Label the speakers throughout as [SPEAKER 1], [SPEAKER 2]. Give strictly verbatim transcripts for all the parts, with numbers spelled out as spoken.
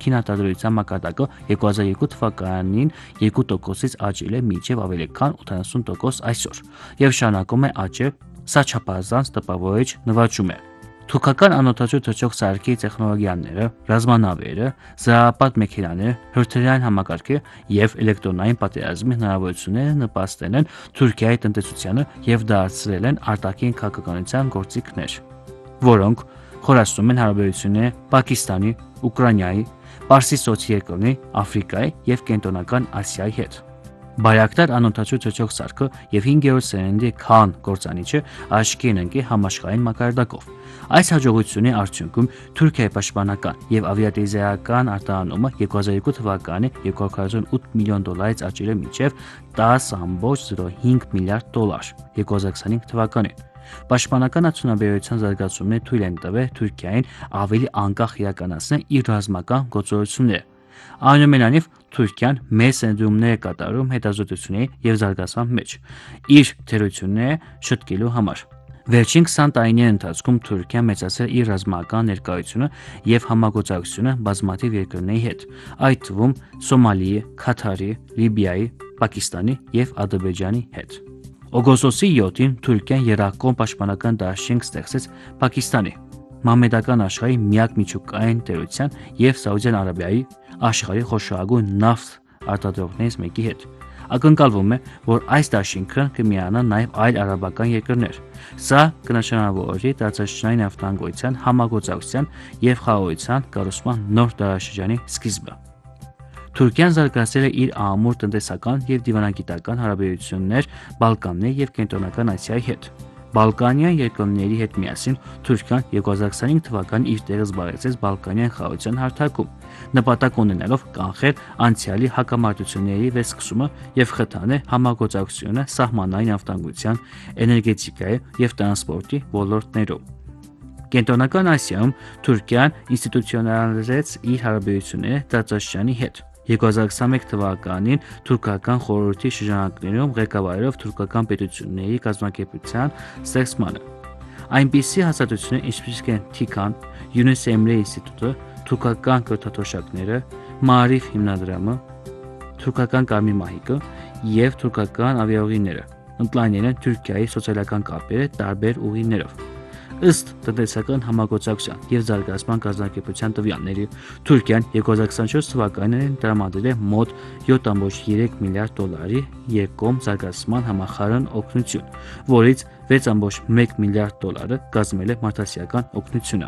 [SPEAKER 1] ներքին արտադրության մակարդակը երկու հազար երկու թվականին երկու տոկոսից աճել է մինչև ավելի քան ութանասուն տոկոս այսօր եւ շարունակում է աճել, սա չափազանց տպավորիչ նվաճում է։ Թուրքական անօդաչու թռչող սարքի տեխնոլոգիաները, ռազմանավերը, զրահապատ մեքենաները, հրթիռային համակարգը եւ էլեկտրոնային պատերազմի հնարավորությունները նպաստել են Թուրքիայի տնտեսությանը եւ դարձրել են արտաքին քաղաքականության գործիքներ, որոնք խորացնում են հարաբերությունները Պակիստանի, Ուկրաինայի, Պարսից երկրների, Աֆրիկայի եւ Կենտրոնական Ասիայի հետ։ Բայրակտար անօդաչու թռչող սարքը եւ հինգերորդ սերնդի Քան գործանիչը աչքի են ընկել համաշխարհային մակարդակով։ Այս հաջողությունների արդյունքում Թուրքիայի պաշտպանական եւ ավիատիեզերական արտահանումը երկու հազար երկու թվականի երկու հարյուր քառասունութ միլիոն դոլարից աճել է մինչև տասը կoma զիրո հինգ միլիարդ դոլար երկու հազար քսանհինգ թվականին։ Պաշտպանական արդյունաբերության զարգացումները թույլ են տվել Թուրքիային ավելի անկախ իրականացնել իր ռազմական գործողությունները։ Այնուամենայնիվ, Թուրքիան մեծ ներդրումներ է կատարում հետազոտությունների եւ զարգացման մեջ իր թերությունները շտկելու համար։ Վերջին քսան տարիների ընթացքում Թուրքիան մեծացրել է իր ռազմական ներկայությունը եւ համագործակցությունը բազմաթիվ երկրների հետ, այդ թվում Սոմալիի, Քաթարի, Լիբիայի, Պակիստանի եւ Ադրբեջանի հետ։ Օգոստոսի յոթին Թուրքիան եռակողմ պաշտպանական դաշինք ստեղծեց Պակիստանի, մահմեդական աշխարհի միակ միջուկային տերության եւ Սաուդյան Արաբիայի աշխարհի խոշորագույն նավթ արտադրողներից մեկի հետ։ Ակնկալվում է, որ այս դաշինքը կմիանա նաև այլ արաբական երկրներ։ Սա կնշանավորի տարածաշրջանային նավթանգության համագործակցության եւ խաղաղության կառուցման նոր դարաշրջանի սկիզբը։ Թուրքիան զարգացրել է իր ամուր տնտեսական եւ դիվանագիտական հարաբերություններ Բալկանների եւ Կենտրոնական Ասիայի հետ։ Բալկանյան երկրների հետ միասին Թուրքիան երկու հազար քսանհինգ թվականին իր տեղը զբաղեցրեց Բալկանյան խաղաղության հարթակում, նպատակ ունենալով կանխել անցյալի հակամարտությունների վերսկսումը եւ խթանել համագործակցությունը սահմանային նավթանգության, էներգետիկայի եւ տրանսպորտի ոլորտներում։ Կենտրոնական Ասիայում Թուրքիան ինստիտուցիոնալիզեց իր հարաբերությունները տարածաշրջանի հետ։ երկու հազար քսանմեկ թվականին թուրքական խորհրդի շրջանակներում ղեկավարելով թուրքական պետությունների կազմակերպության ստեղծմանը։ Այնպիսի հաստատություններ, ինչպիսիք են Թիկան, Յունուս Էմրե ինստիտուտը, թուրքական կրթաթոշակները, Մաարիֆ հիմնադրամը, թուրքական Կարմիր մահիկը եւ թուրքական ավիաուղիները ընդլայնել են Թուրքիայի սոցիալական կապերը տարբեր ուղիներով։ Ըստ տնտեսական համագործակցության եւ զարգացման կազմակերպության տվյալների, Թուրքիան երկու հազար քսանչորս թվականին տրամադրել է մոտ յոթ կoma երեք միլիարդ դոլարի երկկողմ զարգացման համախառն օգնություն, որից վեց կoma մեկ միլիարդ դոլարը կազմել է մարդասիրական օգնությունը։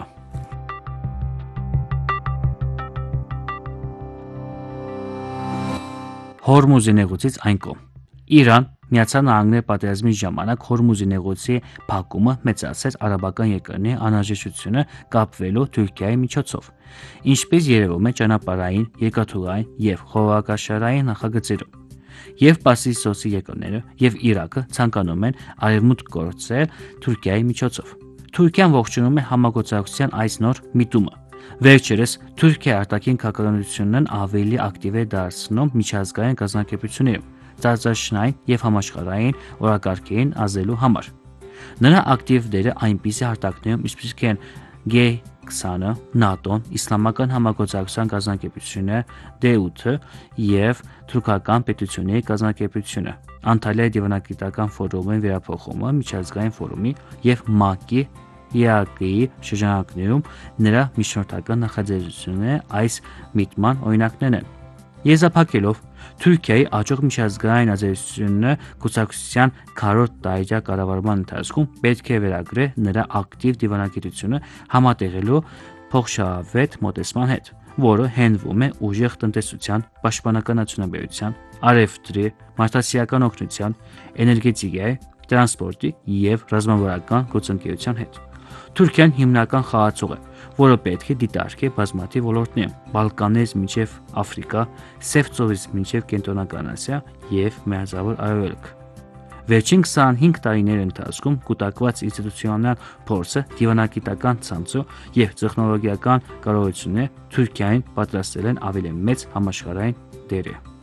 [SPEAKER 1] Հորմուզի նեղուցից այն կողմ։ Իրան Միացյալ Նահանգների պատերազմի ժամանակ Հորմուզի նեղուցի փակումը մեծացրեց արաբական երկրների անհրաժեշտությունը կապվելու Թուրքիայի միջոցով, ինչպես երևում է ճանապարհային, երկաթուղային եւ խորհրդաշարային նախագծերում։ Եվ Պարսից երկրները եւ Իրաքը ցանկանում են արևմուտք գործել Թուրքիայի միջոցով։ Թուրքիան ողջունում է համագործակցության այս նոր միտումը։ Վերջերս Թուրքիայի արտաքին քաղաքականությունն ավելի ակտիվ է դարձնում միջազգային կազմակերպություններում, տարածաշրջանային եւ համաշխարհային օրակարգերին ազդելու համար։ Նրա ակտիվ դերը այնպիսի հարթակներում, ինչպիսիք են Գ քսանը, ՆԱՏՕ-ն, Իսլամական համագործակցության կազմակերպությունը դե ութը եւ թուրքական պետությունների կազմակերպությունը, Անտալիայի դիվանագիտական ֆորումի վերափոխումը միջազգային ֆորումի եւ ՄԱԿ-ի ԵԱԿ-ի շրջանակներում նրա միջնորդական նախաձեռնությունները այս միտման օրինակներն են։ Եզրափակելով Թուրքիայի աճող միջազգային ազդեցությունը կուսակցության քառորդ տարեջա կառավարման ընթացքում պետք է վերագրել նրա ակտիվ դիվանագիտությունը համատեղելու փոխշահավետ մոտեցման հետ, որը հենվում է ուժեղ տնտեսության, պաշտպանական արդյունաբերության, առևտրի, մարդասիրական օգնության, էներգետիկայի, տրանսպորտի եւ ռազմավարական գործընկերության հետ։ Թուրքիան հիմնական խաղացող է, որը պետք է դիտարկի բազմաթիվ ոլորտներում՝ Բալկաններից մինչև Աֆրիկա, Սև ծովից մինչև Կենտրոնական Ասիա եւ Մերձավոր Արևելք։ Վերջին քսանհինգ տարիների ընթացքում կուտակված ինստիտուցիոնալ փորձը, դիվանագիտական ցանցը եւ տեխնոլոգիական կարողությունները Թուրքիային պատրաստել են ավելի մեծ համաշխարհային դեր։